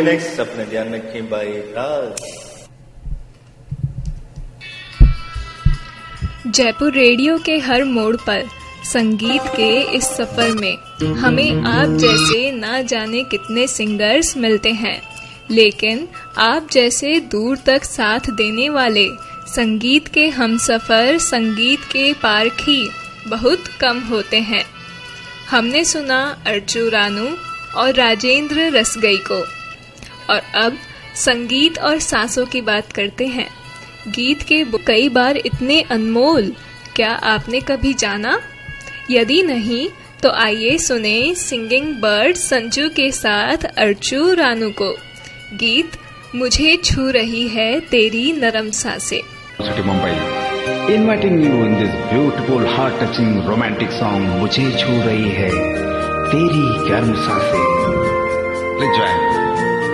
You next. अपने ध्यान रखें, बाय। राज। जयपुर रेडियो के हर मोड़ पर संगीत के इस सफर में हमें आप जैसे ना जाने कितने सिंगर्स मिलते हैं, लेकिन आप जैसे दूर तक साथ देने वाले संगीत के हमसफर, संगीत के पारखी बहुत कम होते हैं। हमने सुना अर्चू रानू और राजेंद्र रसगई को, और अब संगीत और सांसों की बात करते हैं। गीत के कई बार इतने अनमोल, क्या आपने कभी जाना? यदि नहीं तो आइए सुने सिंगिंग बर्ड संजू के साथ अर्चू रानू को। गीत मुझे छू रही है तेरी नरम सांसें। Mumbai, inviting you in this beautiful, heart-touching, romantic song, मुझे छू रही है तेरी गर्म सांसें।